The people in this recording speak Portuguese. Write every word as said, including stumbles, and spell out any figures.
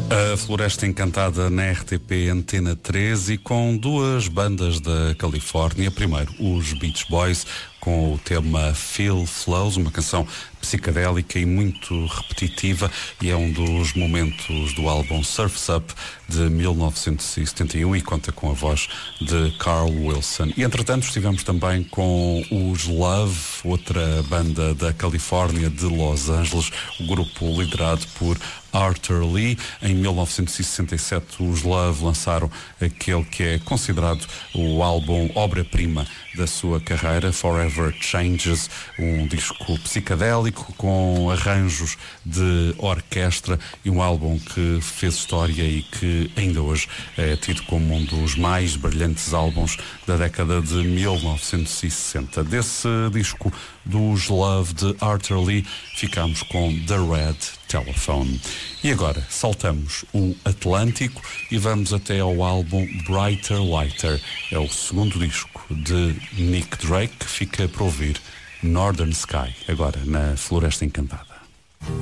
A Floresta Encantada na R T P Antena três e com duas bandas da Califórnia. Primeiro, os Beach Boys, com o tema Feel Flows, uma canção psicadélica e muito repetitiva, e é um dos momentos do álbum Surf's Up de mil novecentos e setenta e um e conta com a voz de Carl Wilson. E entretanto estivemos também com os Love, outra banda da Califórnia, de Los Angeles, o grupo liderado por Arthur Lee. Em mil novecentos e sessenta e sete os Love lançaram aquele que é considerado o álbum obra-prima da sua carreira, Forever Changes, um disco psicadélico com arranjos de orquestra e um álbum que fez história e que ainda hoje é tido como um dos mais brilhantes álbuns da década de mil novecentos e sessenta. Desse disco dos Love, de Arthur Lee, ficamos com The Red Telephone. E agora saltamos o Atlântico e vamos até ao álbum Brighter Lighter. É o segundo disco de Nick Drake, que fica para ouvir Northern Sky, agora na Floresta Encantada.